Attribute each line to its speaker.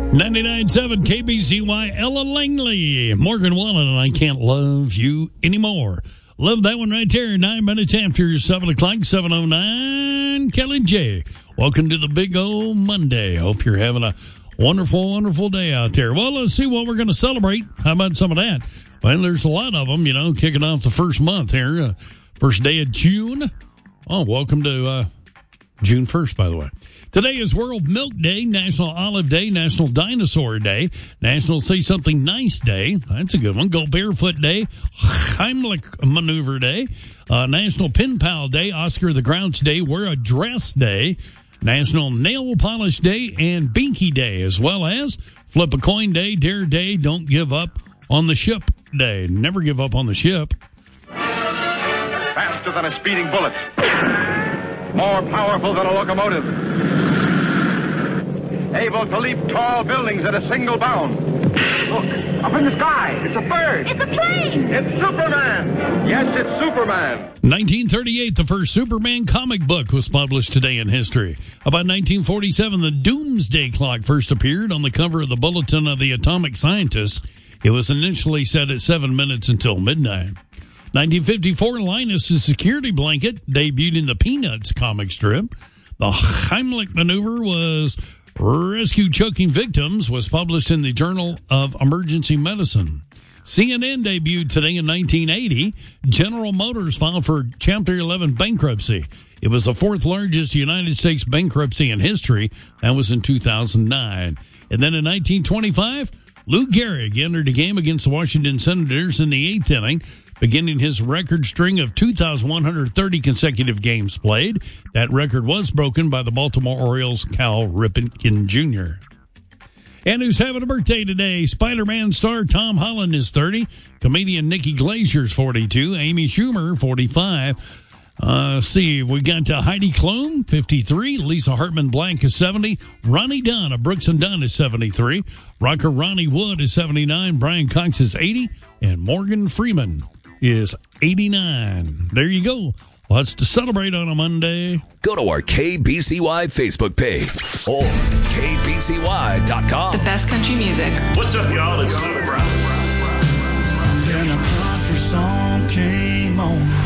Speaker 1: 99.7 KBCY, Ella Langley, Morgan Wallen, and I Can't Love You Anymore. Love that one right there. 9 minutes after 7 o'clock, 7:09. Kelly J. Welcome to the big old Monday. Hope you're having a wonderful, wonderful day out there. Well, let's see what we're going to celebrate. How about some of that? Well, there's a lot of them, kicking off the first month here. First day of June. Oh, welcome to June 1st, by the way. Today is World Milk Day, National Olive Day, National Dinosaur Day, National Say Something Nice Day. That's a good one. Go Barefoot Day, Heimlich Maneuver Day, National Pen Pal Day, Oscar the Grouch Day, Wear a Dress Day, National Nail Polish Day, and Binky Day, as well as Flip a Coin Day, Dare Day, Don't Give Up on the Ship Day. Never give up on the ship.
Speaker 2: Faster than a speeding bullet. More powerful than a locomotive. Able to leap tall buildings at a single bound. Look, up in the sky. It's a bird.
Speaker 3: It's a plane.
Speaker 2: It's Superman. Yes, it's Superman.
Speaker 1: 1938, the first Superman comic book was published today in history. About 1947, the Doomsday Clock first appeared on the cover of the Bulletin of the Atomic Scientists. It was initially set at 7 minutes until midnight. 1954, Linus the Security Blanket debuted in the Peanuts comic strip. The Heimlich Maneuver was Rescue Choking Victims was published in the Journal of Emergency Medicine. CNN debuted today in 1980. General Motors filed for Chapter 11 bankruptcy. It was the fourth largest United States bankruptcy in history. That was in 2009. And then in 1925, Lou Gehrig entered a game against the Washington Senators in the 8th inning, beginning his record string of 2,130 consecutive games played. That record was broken by the Baltimore Orioles' Cal Ripken Jr. And who's having a birthday today? Spider-Man star Tom Holland is 30. Comedian Nikki Glazer's 42. Amy Schumer, 45. We got Heidi Klum, 53. Lisa Hartman Blank is 70. Ronnie Dunn of Brooks and Dunn is 73. Rocker Ronnie Wood is 79. Brian Cox is 80. And Morgan Freeman is 89. There you go. Lots to celebrate on a Monday.
Speaker 4: Go to our KBCY Facebook page or KBCY.com.
Speaker 5: The best country music.
Speaker 6: What's up, y'all? It's Luke Brown.
Speaker 7: Then a country song came on.